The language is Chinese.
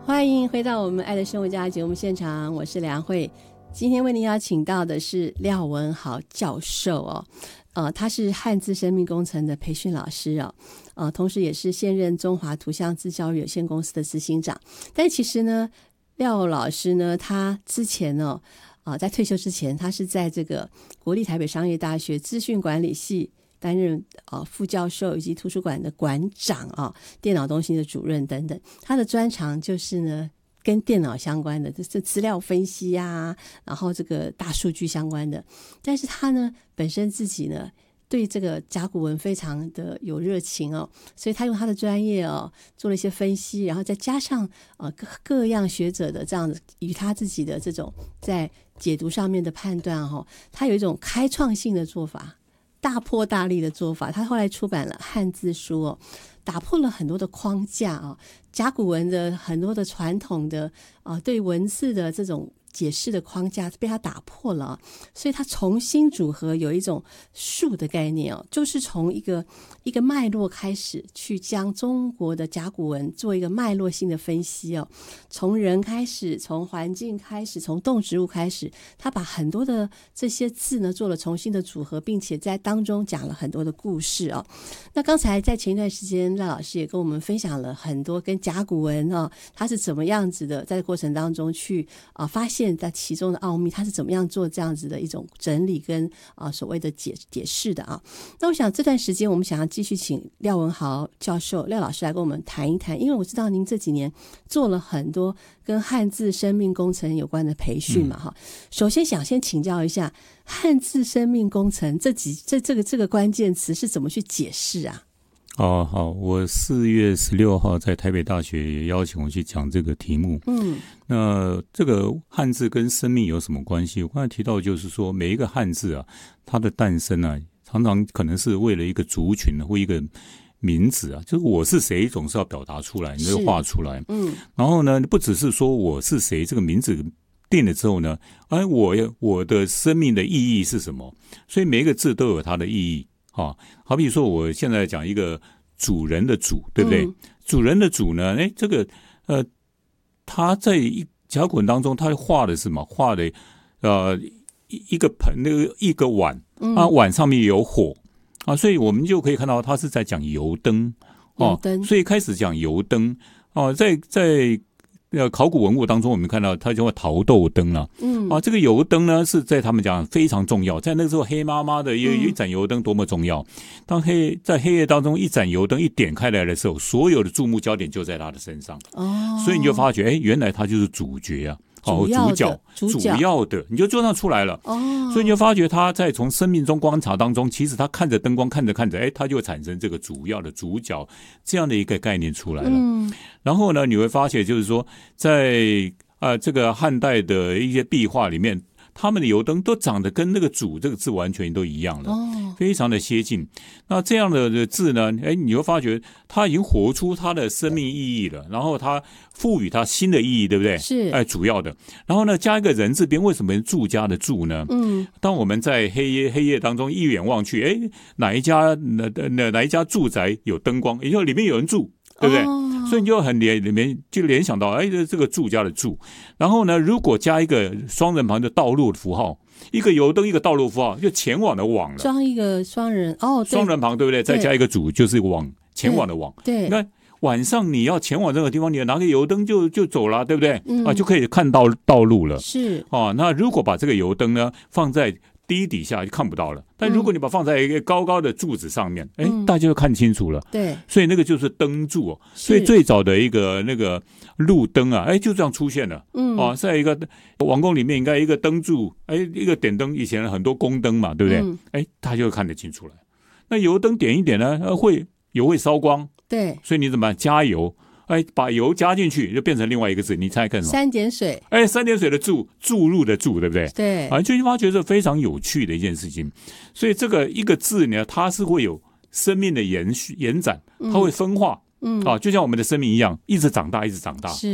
欢迎回到我们爱的生活家节目现场，我是梁慧。今天为您邀请到的是廖文豪教授他是汉字生命工程的培训老师同时也是现任中华图像字教育有限公司的执行长。但其实呢，廖老师呢，他之前在退休之前，他是在这个国立台北商业大学资讯管理系担任副教授以及图书馆的馆长电脑中心的主任等等。他的专长就是呢跟电脑相关的，这资料分析然后这个大数据相关的。但是他呢本身自己呢对这个甲骨文非常的有热情所以他用他的专业做了一些分析，然后再加上各样学者的这样子与他自己的这种在解读上面的判断他有一种开创性的做法，大破大立的做法。他后来出版了汉字书打破了很多的框架甲骨文的很多的传统的对文字的这种解释的框架被他打破了所以他重新组合，有一种树的概念就是从一个脉络开始去将中国的甲骨文做一个脉络性的分析从人开始，从环境开始，从动植物开始，他把很多的这些字呢做了重新的组合，并且在当中讲了很多的故事那刚才在前一段时间赖老师也跟我们分享了很多跟甲骨文他是怎么样子的在过程当中去发现在其中的奥秘，他是怎么样做这样子的一种整理跟所谓的解释的那我想这段时间我们想要继续请廖文豪教授廖老师来跟我们谈一谈，因为我知道您这几年做了很多跟汉字生命工程有关的培训嘛首先想先请教一下汉字生命工程这个关键词是怎么去解释好，我4月16号在台北大学也邀请我去讲这个题目。那这个汉字跟生命有什么关系？我刚才提到就是说，每一个汉字它的诞生常常可能是为了一个族群或一个名字就是我是谁总是要表达出来，你就画出来。然后呢，不只是说我是谁这个名字定了之后呢，我的生命的意义是什么？所以每一个字都有它的意义。好比说我现在讲一个主人的主，对不对？主人的主呢，这个他在甲骨文当中他画的是什么？画的一个盆，一个碗碗上面有火所以我们就可以看到他是在讲油灯所以开始讲油灯在考古文物当中我们看到它叫陶豆灯这个油灯呢是在他们讲非常重要，在那个时候黑麻麻的一盏油灯多么重要，当在黑夜当中一盏油灯一点开来的时候，所有的注目焦点就在他的身上所以你就发觉原来他就是主角主要的你就这样出来了所以你就发觉他在从生命中观察当中，其实他看着灯光看着他就产生这个主要的主角这样的一个概念出来了然后呢你会发现就是说在这个汉代的一些壁画里面，他们的油灯都长得跟那个主这个字完全都一样了非常的接近。那这样的字呢你会发觉它已经活出它的生命意义了，然后它赋予它新的意义，对不对？ 是主要的。然后呢加一个人字边，为什么住家的住呢当我们在黑夜当中一眼望去哪一家住宅有灯光，也就里面有人住，对不对所以你就里面就联想到这个住家的住。然后呢如果加一个双人旁的道路的符号，一个油灯一个道路符号，就前往的往了， 装一个双人双人旁，对不对？再加一个主，就是往前往的往。 对， 你看晚上你要前往这个地方，你拿个油灯就走了，对不对就可以看到道路了。 是那如果把这个油灯呢放在地底下就看不到了，但如果你把它放在一个高高的柱子上面大家就看清楚了。 对， 所以那个就是灯柱所以最早的一个那个路灯就这样出现了在一个王宫里面应该一个灯柱一个点灯，以前很多宫灯嘛，对不对大家就看得清楚了。那油灯点一点呢油会烧光，对，所以你怎么加油把油加进去就变成另外一个字，你猜看什么？ 三点水三点水的注入的注，对不对？ 对就发觉是非常有趣的一件事情。所以这个一个字呢它是会有生命的延展，它会分化就像我们的生命一样，一直长大一直长大。是